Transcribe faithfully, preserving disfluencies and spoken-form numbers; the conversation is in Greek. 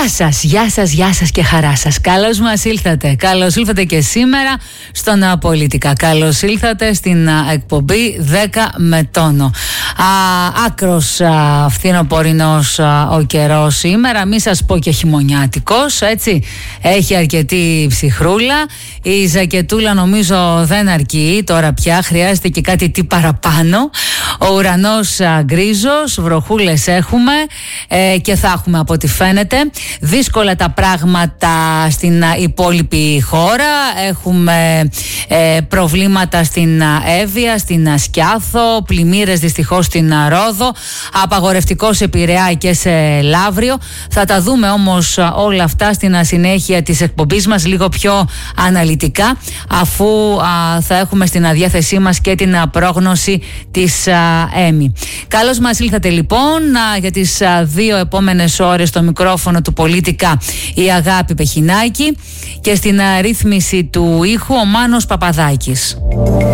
Γεια σας, γεια σας, γεια σας και χαρά σας. Καλώς μας ήλθατε. Καλώς ήλθατε και σήμερα στον Πολιτικά. Καλώς ήλθατε στην εκπομπή δέκα με τόνο. Α, άκρος α, φθινοπορεινός α, ο καιρός σήμερα. Μη σας πω και χειμωνιάτικος, έτσι. Έχει αρκετή ψυχρούλα. Η ζακετούλα νομίζω δεν αρκεί τώρα πια. Χρειάζεται και κάτι τι παραπάνω. Ο ουρανός α, γκρίζος, βροχούλες έχουμε ε, και θα έχουμε από ό,τι φαίνεται. Δύσκολα τα πράγματα στην υπόλοιπη χώρα. Έχουμε ε, προβλήματα στην Εύβοια, στην Σκιάθο, πλημμύρες δυστυχώς στην Ρόδο, απαγορευτικό σε Πειραιά και σε Λαύριο. Θα τα δούμε όμως όλα αυτά στην συνέχεια της εκπομπής μας λίγο πιο αναλυτικά, αφού α, θα έχουμε στην διάθεσή μας και την πρόγνωση της α, ΕΜΗ. Καλώς μας ήλθατε λοιπόν α, για τις α, δύο επόμενες ώρες στο μικρόφωνο του Πολιτικά η Αγάπη Πεχινάκη και στην α, ρύθμιση του ήχου ο Μάνος Παπαδάκης.